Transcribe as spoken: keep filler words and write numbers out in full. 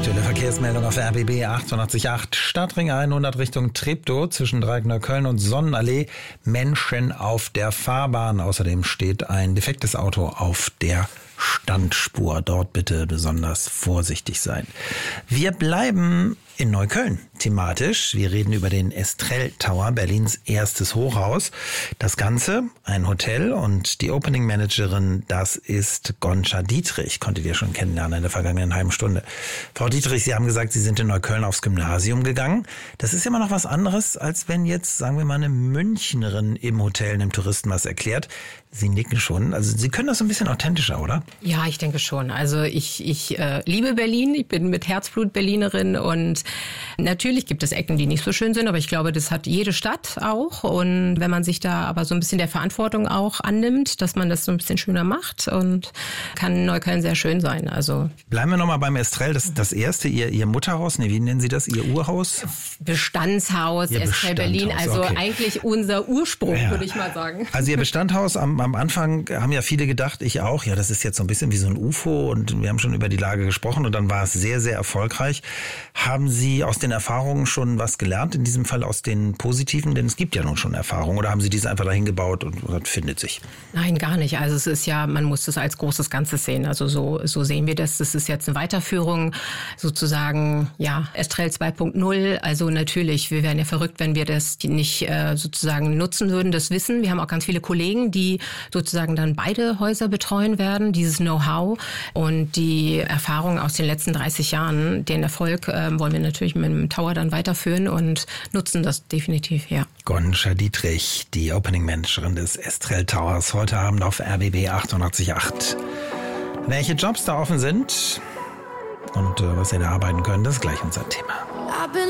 Aktuelle Verkehrsmeldung auf R B B achtundachtzig Komma acht. Stadtring hundert Richtung Treptow zwischen Dreieckneukölln und Sonnenallee. Menschen auf der Fahrbahn. Außerdem steht ein defektes Auto auf der Standspur. Dort bitte besonders vorsichtig sein. Wir bleiben in Neukölln thematisch. Wir reden über den Estrell Tower, Berlins erstes Hochhaus. Das Ganze, ein Hotel, und die Opening Managerin, das ist Gonca Dietrich. Konntet ihr schon kennenlernen in der vergangenen halben Stunde. Frau Dietrich, Sie haben gesagt, Sie sind in Neukölln aufs Gymnasium gegangen. Das ist immer noch was anderes, als wenn jetzt, sagen wir mal, eine Münchnerin im Hotel einem Touristen was erklärt. Sie nicken schon. Also Sie können das so ein bisschen authentischer, oder? Ja, ich denke schon. Also ich, ich äh, liebe Berlin. Ich bin mit Herzblut Berlinerin, und natürlich gibt es Ecken, die nicht so schön sind, aber ich glaube, das hat jede Stadt auch. Und wenn man sich da aber so ein bisschen der Verantwortung auch annimmt, dass man das so ein bisschen schöner macht, und kann Neukölln sehr schön sein. Also bleiben wir nochmal beim Estrell. Das, das erste, Ihr, Ihr Mutterhaus, nee, wie nennen Sie das? Ihr Urhaus? Bestandshaus, Ihr Estrell Bestandshaus, Berlin. Also okay. Eigentlich unser Ursprung, Ja. würde ich mal sagen. Also Ihr Bestandshaus am, am Anfang haben ja viele gedacht, ich auch, ja, das ist jetzt so ein bisschen wie so ein U F O, und wir haben schon über die Lage gesprochen, und dann war es sehr, sehr erfolgreich. Haben Sie aus den Erfahrungen schon was gelernt, in diesem Fall aus den positiven? Denn es gibt ja nun schon Erfahrungen. Oder haben Sie diese einfach dahin gebaut und das findet sich? Nein, gar nicht. Also es ist ja, man muss das als großes Ganzes sehen. Also so, so sehen wir das. Das ist jetzt eine Weiterführung, sozusagen, ja, Estrell zwei Punkt null. Also natürlich, wir wären ja verrückt, wenn wir das nicht äh, sozusagen nutzen würden, das Wissen. Wir haben auch ganz viele Kollegen, die sozusagen dann beide Häuser betreuen werden, dieses Know-how und die Erfahrung aus den letzten dreißig Jahren. Den Erfolg äh, wollen wir natürlich mit dem Tower dann weiterführen und nutzen das definitiv, ja. Gonca Dietrich, die Opening Managerin des Estrell Towers, heute Abend auf R B B achtundachtzig Komma acht. Welche Jobs da offen sind und äh, was ihr da arbeiten könnt, das ist gleich unser Thema.